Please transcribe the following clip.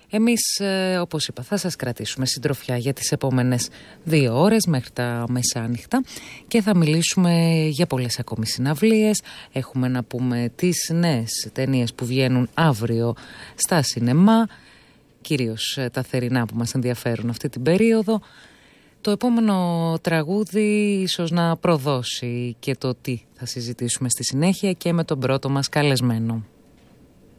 Εμείς, όπως είπα, θα σας κρατήσουμε συντροφιά για τις επόμενες 2 ώρες μέχρι τα μεσάνυχτα και θα μιλήσουμε για πολλές ακόμη συναυλίες. Έχουμε να πούμε τις νέες ταινίες που βγαίνουν αύριο στα σινεμά, κυρίως τα θερινά που μας ενδιαφέρουν αυτή την περίοδο. Το επόμενο τραγούδι ίσως να προδώσει και το τι θα συζητήσουμε στη συνέχεια και με τον πρώτο μας καλεσμένο.